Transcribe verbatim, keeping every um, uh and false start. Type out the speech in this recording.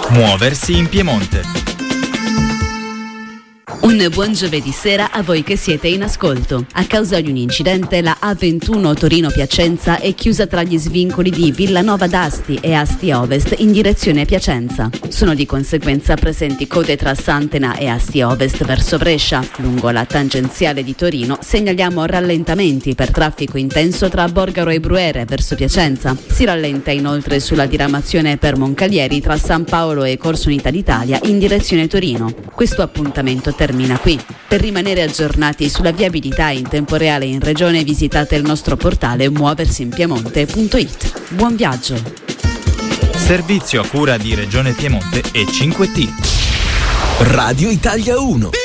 Muoversi in Piemonte. Un buon giovedì sera a voi che siete in ascolto. A causa di un incidente, la A ventuno Torino-Piacenza è chiusa tra gli svincoli di Villanova d'Asti e Asti Ovest in direzione Piacenza. Sono di conseguenza presenti code tra Santena e Asti Ovest verso Brescia. Lungo la tangenziale di Torino segnaliamo rallentamenti per traffico intenso tra Borgaro e Bruere verso Piacenza. Si rallenta inoltre sulla diramazione per Moncalieri tra San Paolo e Corso Unità d'Italia in direzione Torino. Questo appuntamento termina qui. Per rimanere aggiornati sulla viabilità in tempo reale in regione visitate il nostro portale muoversinpiemonte punto it. Buon viaggio! Servizio a cura di Regione Piemonte e cinque T. Radio Italia uno.